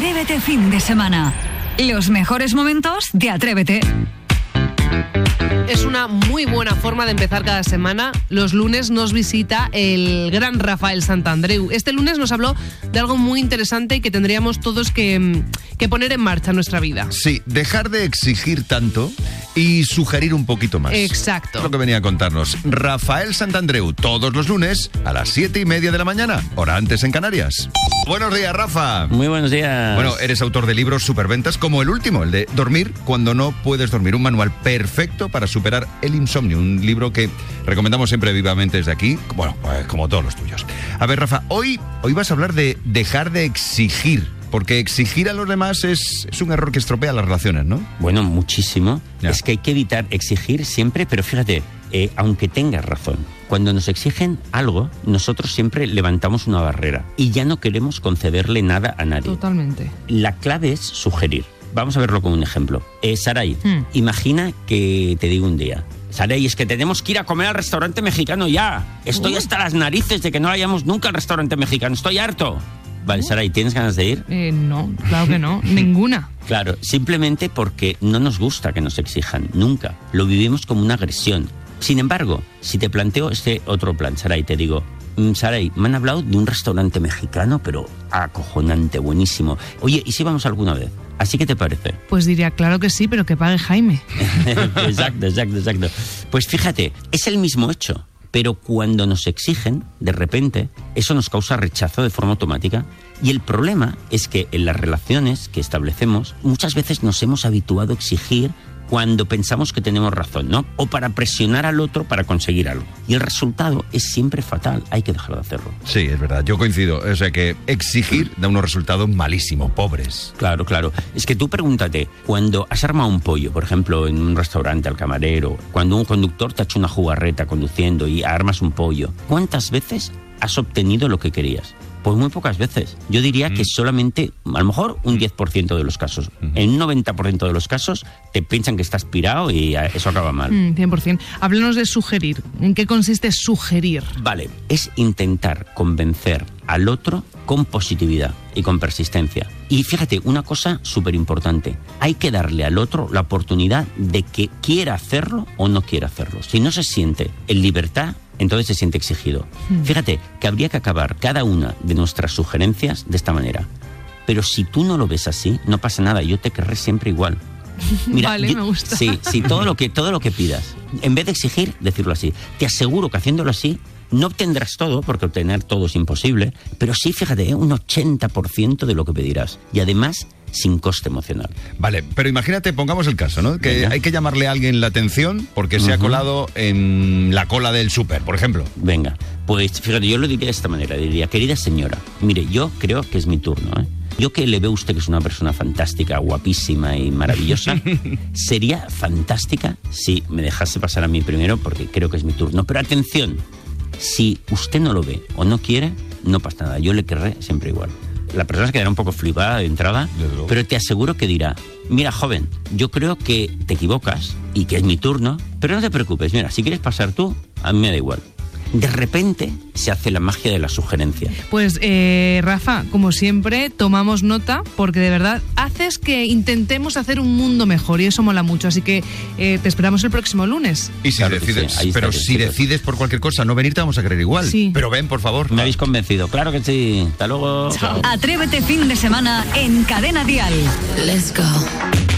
Atrévete fin de semana. Los mejores momentos de Atrévete. Es una muy buena forma de empezar cada semana. Los lunes nos visita el gran Rafael Santandreu. Este lunes nos habló de algo muy interesante y que tendríamos todos que poner en marcha en nuestra vida. Sí, dejar de exigir tanto y sugerir un poquito más. Exacto. Es lo que venía a contarnos Rafael Santandreu todos los lunes a las 7:30 de la mañana, hora antes en Canarias. Buenos días, Rafa. Muy buenos días. Bueno, eres autor de libros superventas como el último, el de Dormir cuando no puedes dormir. Un manual perfecto para superar el insomnio. Un libro que recomendamos siempre vivamente desde aquí. Bueno, pues como todos los tuyos. A ver, Rafa, hoy vas a hablar de dejar de exigir. Porque exigir a los demás es un error que estropea las relaciones, ¿no? Bueno, muchísimo. Ya. Es que hay que evitar exigir siempre, pero fíjate, aunque tengas razón, cuando nos exigen algo, nosotros siempre levantamos una barrera y ya no queremos concederle nada a nadie. Totalmente. La clave es sugerir. Vamos a verlo con un ejemplo. Saray, imagina que te digo un día: Saray, es que tenemos que ir a comer al restaurante mexicano ya. Estoy hasta las narices de que no vayamos nunca al restaurante mexicano. Estoy harto. Vale, Saray, ¿tienes ganas de ir? No, claro que no, ninguna. Claro, simplemente porque no nos gusta que nos exijan, nunca. Lo vivimos como una agresión. Sin embargo, si te planteo este otro plan, Saray, te digo: Saray, me han hablado de un restaurante mexicano, pero acojonante, buenísimo. Oye, ¿y si vamos alguna vez? ¿Así que te parece? Pues diría, claro que sí, pero que pague Jaime. Exacto. Pues fíjate, es el mismo hecho. Pero cuando nos exigen, de repente, eso nos causa rechazo de forma automática. Y el problema es que en las relaciones que establecemos, muchas veces nos hemos habituado a exigir cuando pensamos que tenemos razón, ¿no? O para presionar al otro para conseguir algo. Y el resultado es siempre fatal, hay que dejar de hacerlo. Sí, es verdad, yo coincido. O sea que exigir da unos resultados malísimos, pobres. Claro. Es que tú pregúntate, cuando has armado un pollo, por ejemplo, en un restaurante al camarero, cuando un conductor te ha hecho una jugarreta conduciendo y armas un pollo, ¿cuántas veces has obtenido lo que querías? Pues muy pocas veces. Yo diría que solamente, a lo mejor, un 10% de los casos. En un 90% de los casos te piensan que estás pirado y eso acaba mal. 100%. Háblanos de sugerir. ¿En qué consiste sugerir? Vale, es intentar convencer al otro con positividad y con persistencia. Y fíjate, una cosa súper importante. Hay que darle al otro la oportunidad de que quiera hacerlo o no quiera hacerlo. Si no se siente en libertad, entonces se siente exigido. Fíjate que habría que acabar cada una de nuestras sugerencias de esta manera. Pero si tú no lo ves así, no pasa nada, yo te querré siempre igual. Mira, vale, me gusta. Sí, todo lo que pidas, en vez de exigir, decirlo así. Te aseguro que haciéndolo así, no obtendrás todo, porque obtener todo es imposible, pero sí, fíjate, un 80% de lo que pedirás. Y además, sin coste emocional. Vale, pero imagínate, pongamos el caso, ¿no? Que Venga. hay que llamarle a alguien la atención porque se ha colado en la cola del súper, por ejemplo. Venga, pues fíjate, yo lo diría de esta manera, diría: querida señora, mire, yo creo que es mi turno, ¿eh? Yo que le veo a usted que es una persona fantástica, guapísima y maravillosa, sería fantástica si me dejase pasar a mí primero porque creo que es mi turno. Pero atención, si usted no lo ve o no quiere, no pasa nada, yo le querré siempre igual. La persona se quedará un poco flipada de entrada, pero te aseguro que dirá: mira, joven, yo creo que te equivocas y que es mi turno, pero no te preocupes, mira, si quieres pasar tú, a mí me da igual. De repente se hace la magia de la sugerencia. Pues Rafa, como siempre, tomamos nota porque de verdad haces que intentemos hacer un mundo mejor y eso mola mucho. Así que te esperamos el próximo lunes. Y si Claro que decides, sí, ahí pero estaré, si chicos. decides por cualquier cosa no venir, te vamos a querer igual. Sí. Pero ven, por favor. Me habéis convencido, claro que sí. Hasta luego. Chao. Atrévete fin de semana en Cadena Dial. Let's go.